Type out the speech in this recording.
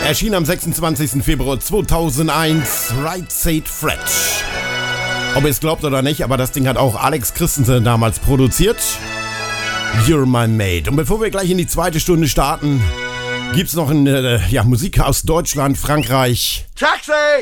Erschien am 26. Februar 2001, Right Said Fred. Ob ihr es glaubt oder nicht, aber das Ding hat auch Alex Christensen damals produziert. You're My Mate. Und bevor wir gleich in die zweite Stunde starten, gibt's noch Musik aus Deutschland, Frankreich. Taxi!